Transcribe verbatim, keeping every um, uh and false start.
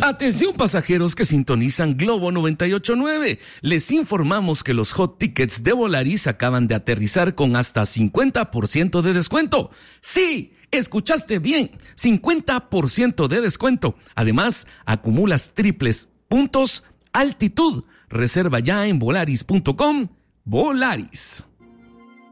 Atención pasajeros que sintonizan Globo noventa y ocho punto nueve. Les informamos que los hot tickets de Volaris acaban de aterrizar con hasta cincuenta por ciento de descuento. ¡Sí! Escuchaste bien, cincuenta por ciento de descuento. Además, acumulas triples puntos altitud. Reserva ya en volaris punto com. Volaris.